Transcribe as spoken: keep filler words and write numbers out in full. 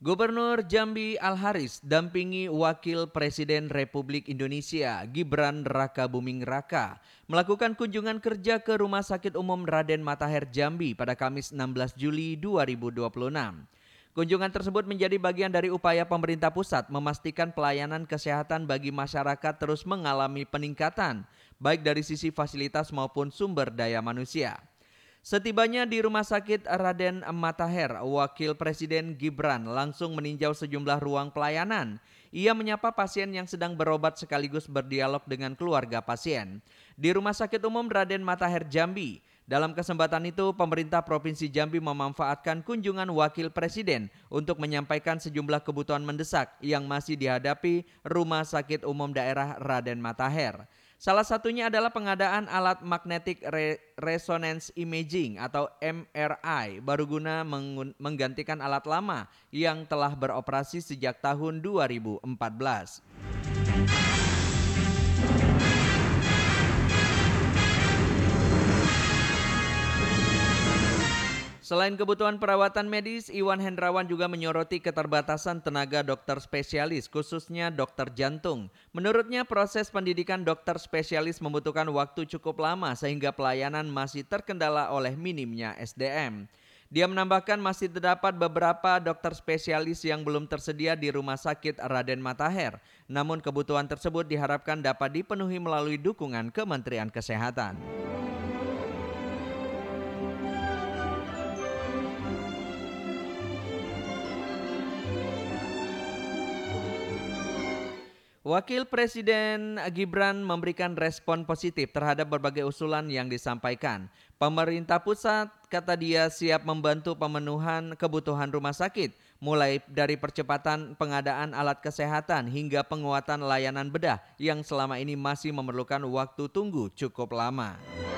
Gubernur Jambi Al-Haris dampingi Wakil Presiden Republik Indonesia Gibran Rakabuming Raka melakukan kunjungan kerja ke Rumah Sakit Umum Raden Matahir Jambi pada Kamis enam belas Juli dua ribu dua puluh enam. Kunjungan tersebut menjadi bagian dari upaya pemerintah pusat memastikan pelayanan kesehatan bagi masyarakat terus mengalami peningkatan, baik dari sisi fasilitas maupun sumber daya manusia. Setibanya di Rumah Sakit Raden Matahir, Wakil Presiden Gibran langsung meninjau sejumlah ruang pelayanan. Ia menyapa pasien yang sedang berobat sekaligus berdialog dengan keluarga pasien. Di Rumah Sakit Umum Raden Matahir Jambi, dalam kesempatan itu pemerintah Provinsi Jambi memanfaatkan kunjungan Wakil Presiden untuk menyampaikan sejumlah kebutuhan mendesak yang masih dihadapi Rumah Sakit Umum Daerah Raden Matahir. Salah satunya adalah pengadaan alat magnetic resonance imaging atau M R I baru guna menggantikan alat lama yang telah beroperasi sejak tahun dua ribu empat belas. Selain kebutuhan perawatan medis, Iwan Hendrawan juga menyoroti keterbatasan tenaga dokter spesialis, khususnya dokter jantung. Menurutnya, proses pendidikan dokter spesialis membutuhkan waktu cukup lama sehingga pelayanan masih terkendala oleh minimnya S D M. Dia menambahkan masih terdapat beberapa dokter spesialis yang belum tersedia di Rumah Sakit Raden Matahir. Namun kebutuhan tersebut diharapkan dapat dipenuhi melalui dukungan Kementerian Kesehatan. Wakil Presiden Gibran memberikan respon positif terhadap berbagai usulan yang disampaikan. Pemerintah pusat, kata dia, siap membantu pemenuhan kebutuhan rumah sakit, mulai dari percepatan pengadaan alat kesehatan hingga penguatan layanan bedah yang selama ini masih memerlukan waktu tunggu cukup lama.